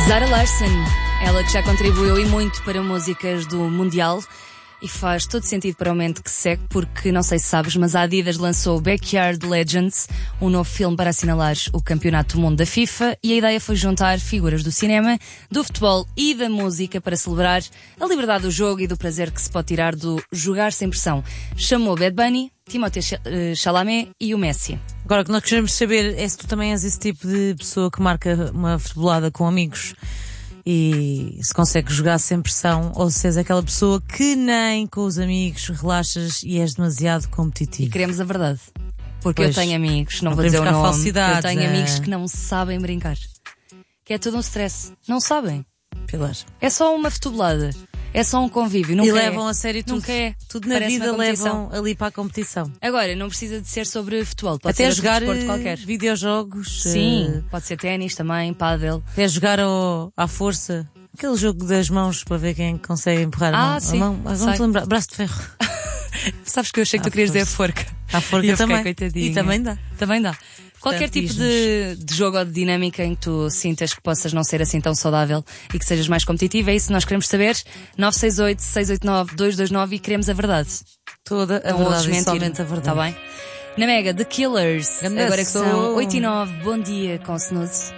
Zara Larsson, ela que já contribuiu e muito para músicas do Mundial e faz todo sentido para o momento que se segue, porque não sei se sabes, mas a Adidas lançou Backyard Legends, um novo filme para assinalar o Campeonato do Mundo da FIFA, e a ideia foi juntar figuras do cinema, do futebol e da música para celebrar a liberdade do jogo e do prazer que se pode tirar do jogar sem pressão. Chamou Bad Bunny, Timothée Chalamet e o Messi. Agora, o que nós queremos saber é se tu também és esse tipo de pessoa que marca uma futebolada com amigos e se consegue jogar sem pressão, ou se és aquela pessoa que nem com os amigos relaxas e és demasiado competitivo. E queremos a verdade. Porque Pois, eu tenho amigos, não vou podemos dizer o buscar nome, falsidades, eu tenho amigos que não sabem brincar. Que é tudo um stress. Não sabem. Pilares. É só uma futebolada. É só um convívio. E Nunca levam é. a sério tudo. Nunca é. Tudo na Parece vida uma competição. levam ali para a competição. Agora, não precisa de ser sobre futebol. Pode Até ser jogar outro desporto qualquer. videojogos. Sim, pode ser ténis também, pádel. Até jogar à força. Aquele jogo das mãos para ver quem consegue empurrar a mão. Sim, A mão, vamos sei. lembrar. Braço de ferro. Sabes que eu achei que tu querias dizer forca. À forca E eu fiquei também. coitadinha. E também dá. Também dá. Qualquer tipo de jogo ou de dinâmica em que tu sintas que possas não ser assim tão saudável e que sejas mais competitivo, é isso que nós queremos saber. 968-689-229 e queremos a verdade. Toda a Não ouses verdade, mentir. somente a verdade. Está bem? Na Mega, The Killers. Grande Agora que som. são 8h09. Bom dia com Snooze.